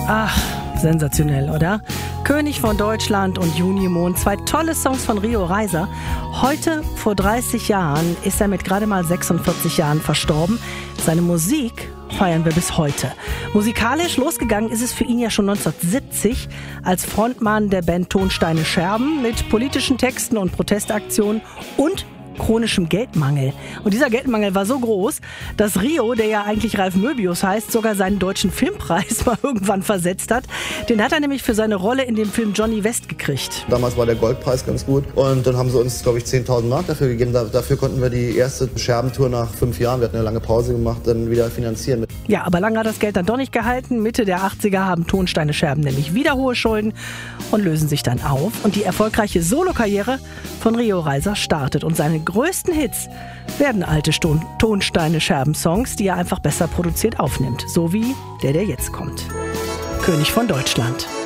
Ach, sensationell, oder? König von Deutschland und Junimond, 2 tolle Songs von Rio Reiser. Heute, vor 30 Jahren, ist er mit gerade mal 46 Jahren verstorben. Seine Musik feiern wir bis heute. Musikalisch losgegangen ist es für ihn ja schon 1970 als Frontmann der Band Tonsteine Scherben mit politischen Texten und Protestaktionen und chronischem Geldmangel. Und dieser Geldmangel war so groß, dass Rio, der ja eigentlich Ralf Möbius heißt, sogar seinen deutschen Filmpreis mal irgendwann versetzt hat. Den hat er nämlich für seine Rolle in dem Film Johnny West gekriegt. Damals war der Goldpreis ganz gut und dann haben sie uns, glaube ich, 10.000 Mark dafür gegeben. Dafür konnten wir die erste Scherbentour nach 5 Jahren, wir hatten eine lange Pause gemacht, dann wieder finanzieren. Ja, aber lange hat das Geld dann doch nicht gehalten. Mitte der 80er haben Tonsteine Scherben nämlich wieder hohe Schulden und lösen sich dann auf. Und die erfolgreiche Solokarriere von Rio Reiser startet. Und seine größten Hits werden alte Tonsteine Scherben Songs, die er einfach besser produziert aufnimmt. So wie der jetzt kommt. König von Deutschland.